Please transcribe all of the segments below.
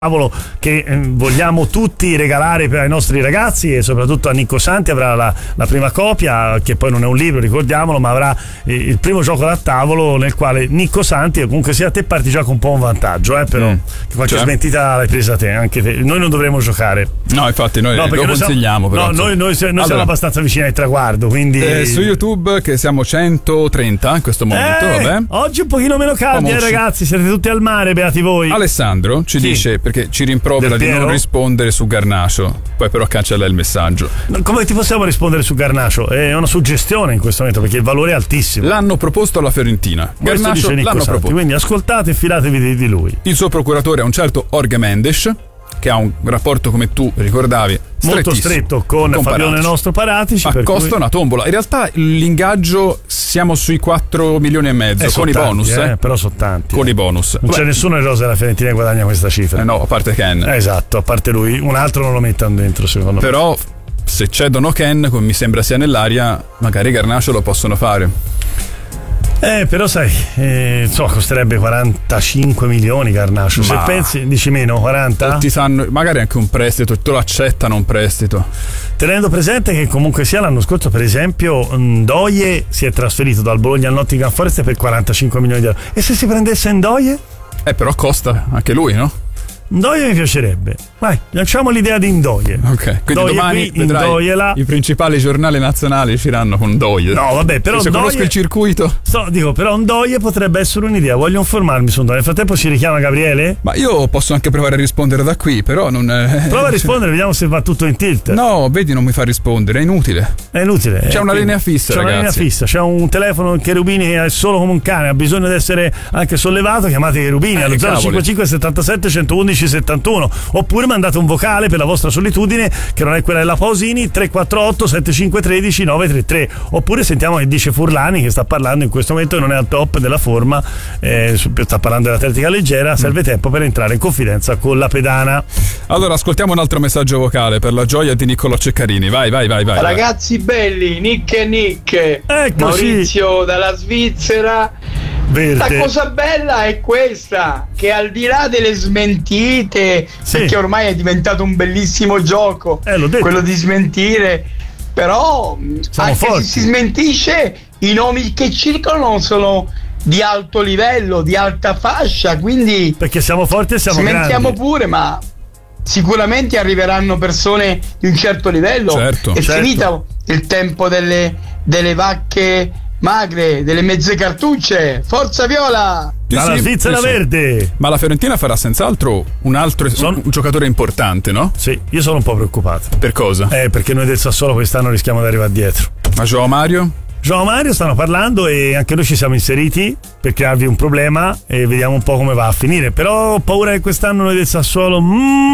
che vogliamo tutti regalare ai nostri ragazzi e soprattutto a Nicco Santi. Avrà la prima copia, che poi non è un libro, ricordiamolo, ma avrà il primo gioco da tavolo nel quale Nicco Santi, comunque sia, te parti già con un po' un vantaggio, però qualche smentita l'hai presa te, anche te. Noi non dovremo giocare. No, infatti noi lo consigliamo, però. No, noi siamo abbastanza vicini al traguardo, quindi su YouTube che siamo 130 in questo momento, vabbè. Oggi un pochino meno caldi, ragazzi, siete tutti al mare, beati voi. Alessandro ci dice, perché ci rimprovera di non rispondere su Garnacho, poi però cancella il messaggio. Come ti possiamo rispondere su Garnacho? È una suggestione in questo momento, perché il valore è altissimo. L'hanno proposto alla Fiorentina, Garnacho l'hanno proposto, quindi ascoltate e fidatevi di lui. Il suo procuratore è un certo Jorge Mendes, che ha un rapporto, come tu ricordavi, molto stretto con Fabione nostro Paratici, ma costa una tombola. In realtà l'ingaggio siamo sui 4 milioni e mezzo con i bonus, però sono tanti. Con i bonus non c'è nessuno nel rosa della Fiorentina che guadagna questa cifra. No, a parte Ken. Esatto, a parte lui, un altro non lo mettono dentro, secondo me. Però se cedono Ken, come mi sembra sia nell'aria, magari Garnacho lo possono fare. Però sai, costerebbe 45 milioni Garnacho. Se pensi, dici meno, 40? Ti sanno, magari anche un prestito, te lo accettano un prestito. Tenendo presente che comunque sia l'anno scorso, per esempio, Ndoye si è trasferito dal Bologna al Nottingham Forest per 45 milioni di euro. E se si prendesse Ndoye? Però costa anche lui, no? Ndoye mi piacerebbe. Vai, lanciamo l'idea di Ndoye. Ok, quindi Ndoye domani qui, vedrai Ndoye là. I principali giornali nazionali usciranno con Ndoye. No, vabbè, però se Ndoye, conosco il circuito. Però Ndoye potrebbe essere un'idea. Voglio informarmi su Ndoye. Nel frattempo si richiama Gabriele? Ma io posso anche provare a rispondere da qui, però non prova a rispondere, vediamo se va tutto in tilt. No, vedi, non mi fa rispondere, è inutile. È inutile. C'è una linea fissa, ragazzi. C'è una linea fissa, c'è un telefono Cherubini che è solo come un cane, ha bisogno di essere anche sollevato, chiamate Cherubini allo 055 77 111 71. Oppure mandate un vocale per la vostra solitudine, che non è quella della Pausini, 348 7513 933. Oppure sentiamo che dice Furlani, che sta parlando in questo momento e non è al top della forma, sta parlando dell'atletica leggera. Serve tempo per entrare in confidenza con la pedana. Allora ascoltiamo un altro messaggio vocale per la gioia di Niccolò Ceccarini. Vai. Ragazzi belli, Nick e Nick. Maurizio dalla Svizzera. Verde. La cosa bella è questa, che al di là delle smentite, perché ormai è diventato un bellissimo gioco, quello di smentire, però anche se si smentisce, i nomi che circolano sono di alto livello, di alta fascia, quindi perché siamo forti e siamo smentiamo grandi. Pure, ma sicuramente arriveranno persone di un certo livello. È finito il tempo delle vacche magre, delle mezze cartucce. Forza Viola! Dalla Svizzera verde. Ma la Fiorentina farà senz'altro un giocatore importante, no? Sì, io sono un po' preoccupato. Per cosa? Perché noi del Sassuolo quest'anno rischiamo di arrivare dietro. Ma João Mario stanno parlando e anche noi ci siamo inseriti per crearvi un problema e vediamo un po' come va a finire. Però ho paura che quest'anno noi del Sassuolo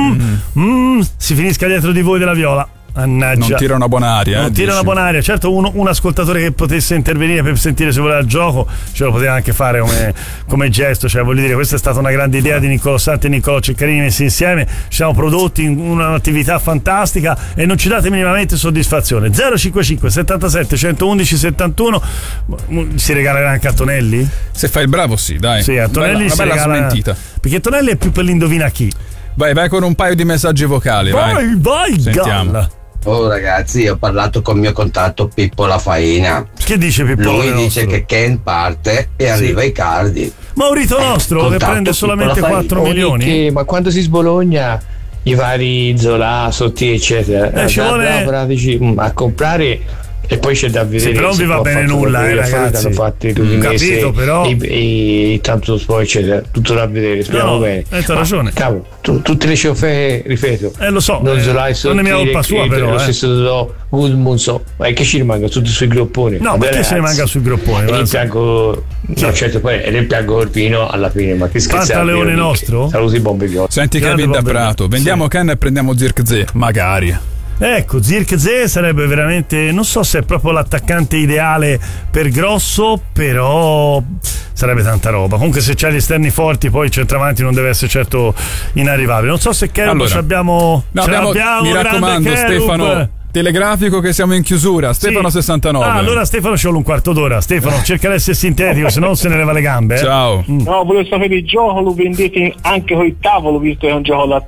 si finisca dietro di voi della Viola. Mannaggia. Non tira una buona aria. Non tira una buona aria. Certo, un ascoltatore che potesse intervenire per sentire se voleva il gioco ce lo poteva anche fare come gesto. Cioè, voglio dire, questa è stata una grande idea di Niccolò Santi e Niccolò Ceccarini messi insieme. Ci siamo prodotti in un'attività fantastica e non ci date minimamente soddisfazione. 055 77 111 71. Si regalerà anche a Tonelli? Se fai il bravo, sì, dai. Sì, a Tonelli una bella smentita. Perché Tonelli è più per l'indovina chi. Vai con un paio di messaggi vocali. Vai, sentiamo. Galla. Oh ragazzi, ho parlato con il mio contatto Pippo La Faina. Che dice Pippo? Lui dice che Ken parte e arriva Icardi. Maurito nostro che prende solamente 4 milioni. Ma quando si sbologna i vari Zola, Sotti eccetera, ci vuole a comprare. E poi c'è da vedere. Però non vi va bene nulla, ragazzi. Hanno fatto capito, però. E tanto poi eccetera. Tutto da vedere, speriamo bene. Hai ragione. Cavolo, tutte le cioffe, ripeto. Lo so. Non è mia colpa sua, però. Lo stesso Gudmundsson. Ma che ci rimanga tutti sui gropponi? No, perché se ne manca sui gropponi? Rimpiango. No, certo, poi rimpiango Orpino alla fine, ma che scherzo. Pantaleone nostro? Saluti bombe viola. Senti Kevin da Prato, vendiamo Ken e prendiamo Zirkzee, magari. Ecco, Zirkzee sarebbe veramente, non so se è proprio l'attaccante ideale per Grosso, però sarebbe tanta roba. Comunque se c'hai gli esterni forti, poi il centravanti non deve essere certo inarrivabile. Non so se Cherub abbiamo mi raccomando Stefano, Telegrafico che siamo in chiusura. Stefano 69. Allora Stefano ci vuole un quarto d'ora. Stefano, cerca di essere sintetico, se no se ne leva le gambe. Ciao. No, volevo sapere il gioco lo vendete anche con il tavolo, visto che è un gioco da